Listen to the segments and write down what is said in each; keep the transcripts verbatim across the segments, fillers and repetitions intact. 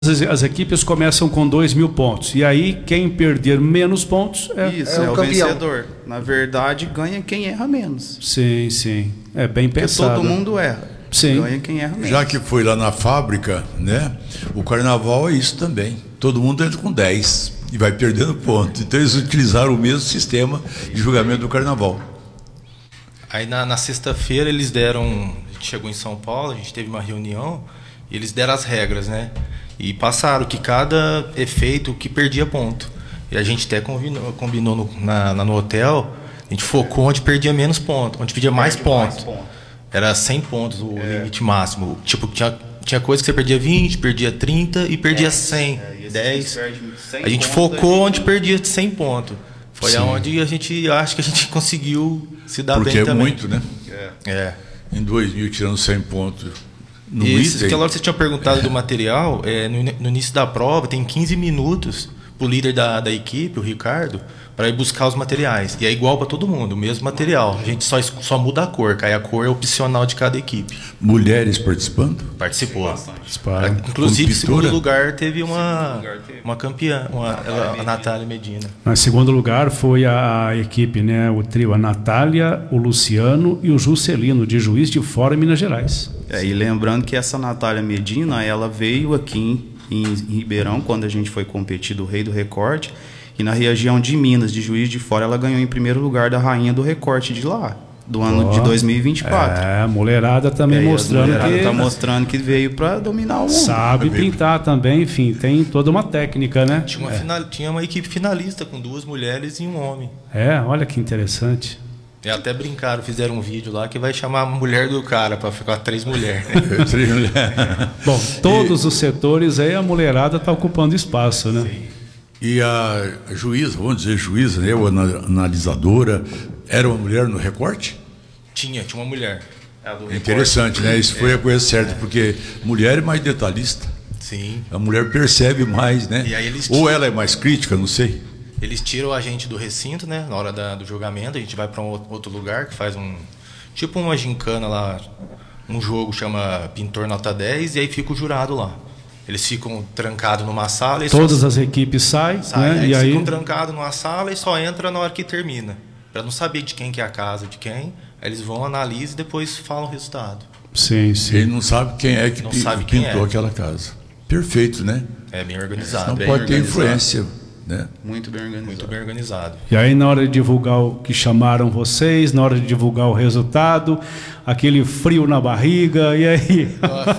As, as equipes começam com dois mil pontos. E aí, quem perder menos pontos é, Isso, é, é o o campeão. vencedor. Na verdade, ganha quem erra menos. Sim, sim. É bem Porque pensado. todo mundo erra. Sim. Ganha quem erra menos. Já que foi lá na fábrica, né? O carnaval é isso também. Todo mundo entra com dez e vai perdendo ponto. Então eles utilizaram o mesmo sistema de julgamento do carnaval. Aí na, na sexta-feira eles deram, a gente chegou em São Paulo, a gente teve uma reunião e eles deram as regras, né? E passaram que cada efeito que perdia ponto. E a gente até combinou, combinou no, na, na, no hotel, a gente focou onde perdia menos ponto, onde perdia mais pontos. Era cem pontos o é. limite máximo. Tipo, tinha, tinha coisa que você perdia vinte, perdia trinta e perdia é. cem. É, dez. A gente focou onde perdia cem pontos. Foi Sim. aonde a gente acha que a gente conseguiu se dar Porque bem é também. Muito, né? É. é. Em dois mil, tirando cem pontos. No Isso, item. aquela hora que você tinha perguntado é. do material, é, no, no início da prova tem quinze minutos para o líder da, da equipe, o Ricardo, para ir buscar os materiais. E é igual para todo mundo, o mesmo material. A gente só, só muda a cor, que aí a cor é opcional de cada equipe. Mulheres participando? Participou. Participaram. Inclusive, em segundo lugar, teve uma, uma campeã, uma, ela, a Natália Medina. Em segundo lugar foi a, a equipe, né? O trio, a Natália, o Luciano e o Juscelino, de Juiz de Fora, Minas Gerais. É, e lembrando que essa Natália Medina, ela veio aqui em, em Ribeirão, quando a gente foi competir do Rei do Recorte, e na região de Minas, de Juiz de Fora, ela ganhou em primeiro lugar da Rainha do Recorte de lá, do ano oh, de dois mil e vinte e quatro. É, a mulherada também é, mostrando a que... tá mostrando que veio para dominar o mundo. Sabe pintar também, enfim, tem toda uma técnica, né? Tinha uma, é. final, tinha uma equipe finalista com duas mulheres e um homem. É, olha que interessante. E até brincaram, fizeram um vídeo lá que vai chamar a mulher do cara para ficar três mulheres. Três mulheres. Bom, todos e... os setores aí a mulherada está ocupando espaço, né? Sim. E a juíza, vamos dizer juíza, né, ou analisadora, era uma mulher no recorte? Tinha, tinha uma mulher. É interessante, né? Isso foi a coisa certa, porque mulher é mais detalhista. Sim. A mulher percebe mais, né? E aí eles ou ela é mais crítica, não sei. Eles tiram a gente do recinto, né? Na hora da, do julgamento, a gente vai para um outro lugar que faz um... Tipo uma gincana lá, um jogo chama Pintor Nota dez, e aí fica o jurado lá. Eles ficam trancados numa sala... E Todas só... as equipes saem, saem, né? Eles e aí... ficam trancados numa sala e só entram na hora que termina. Para não saber de quem que é a casa, de quem. Aí eles vão, analisam e depois falam o resultado. Sim, sim. Ele não sabe quem é que não pi sabe quem pintou é. aquela casa. Perfeito, né? É bem organizado. Não bem pode organizado. ter influência. Né? Muito bem organizado. Muito bem organizado. E aí na hora de divulgar o que chamaram vocês, na hora de divulgar o resultado, aquele frio na barriga, e aí? Ah,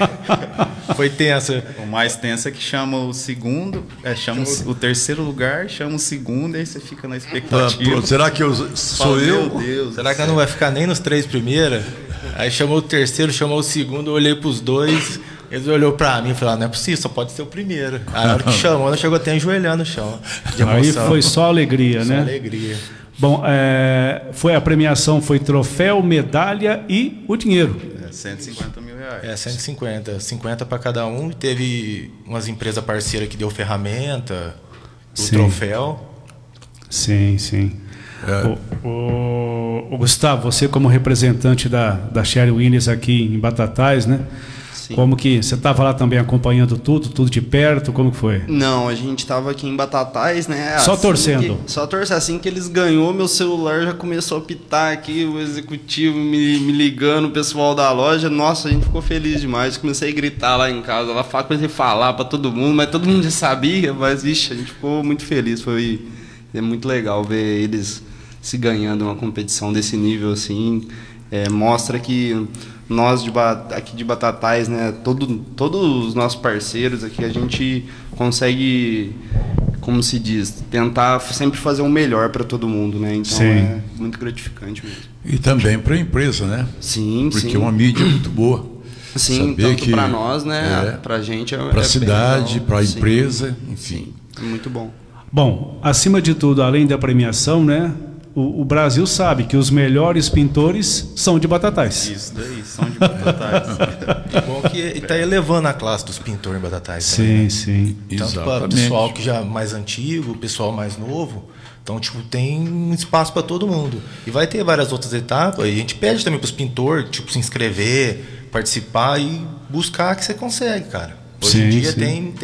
foi, foi tensa. O mais tenso é que chama o segundo, é, chama o, o terceiro lugar, chama o segundo, e aí você fica na expectativa. Ah, será que eu, sou Fala, eu? Meu Deus. Será que ela não vai ficar nem nos três primeiros? Aí chamou o terceiro, chamou o segundo, eu olhei para os dois. Eles olhou pra mim e falaram, não é possível, só pode ser o primeiro. Aí na hora que chamou, ela chegou até a enjoelhar no chão. De aí foi só alegria, só né? alegria. Bom, é, foi a premiação, foi troféu, medalha e o dinheiro. É, cento e cinquenta mil reais. É, cento e cinquenta. cinquenta para cada um. E teve umas empresas parceiras que deu ferramenta, o sim. troféu. Sim, sim. É. O, o, o Gustavo, você como representante da, da Sherry Williams aqui em Batatais, né? Sim. Como que você estava lá também acompanhando tudo, tudo de perto, como que foi? Não, a gente estava aqui em Batatais, né? Só assim torcendo. Que, só torcendo. Assim que eles ganhou, meu celular já começou a pitar aqui, o executivo me, me ligando, o pessoal da loja. Nossa, a gente ficou feliz demais. Comecei a gritar lá em casa, lá comecei a falar para todo mundo, mas todo mundo já sabia, mas vixe, a gente ficou muito feliz. Foi é muito legal ver eles se ganhando uma competição desse nível assim. É, mostra que nós de, aqui de Batatais, né, todo, todos os nossos parceiros aqui, a gente consegue, como se diz, tentar sempre fazer o melhor para todo mundo, né? Então sim. É muito gratificante mesmo. E também para a empresa, né? Sim, porque sim. é uma mídia muito boa. Sim, saber tanto para nós, né? É, para a gente é para a é cidade, para a empresa, enfim. Sim, muito bom. Bom, acima de tudo, além da premiação, né? O, o Brasil sabe que os melhores pintores são de Batatais. Isso daí, são de Batatais. É bom que está elevando a classe dos pintores em Batatais. Sim, também, né? sim. Tanto para o pessoal que já é mais antigo, o pessoal mais novo. Então, tipo, tem espaço para todo mundo. E vai ter várias outras etapas. E a gente pede também para os pintores, tipo, se inscrever, participar e buscar que você consegue, cara. Hoje Sim, em dia sim. tem,